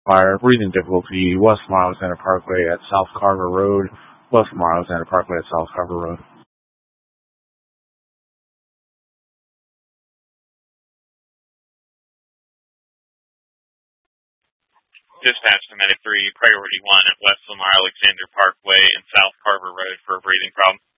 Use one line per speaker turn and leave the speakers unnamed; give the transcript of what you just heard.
Fire, breathing difficulty, West from Alexander Parkway at South Carver Road, West from Alexander Parkway at South Carver Road.
Dispatch to Medic 3, Priority 1 at West Lamar Alexander Parkway and South Carver Road for a breathing problem.